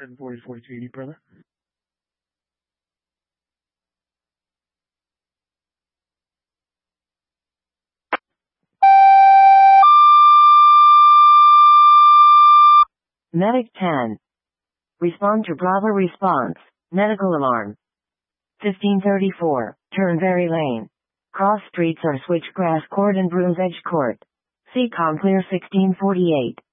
And 4042, brother. Medic 10. Respond to Bravo response. Medical alarm. 1534. Turnberry Lane. Cross streets are Switchgrass Court and Broom's Edge Court. CCOM clear 1648.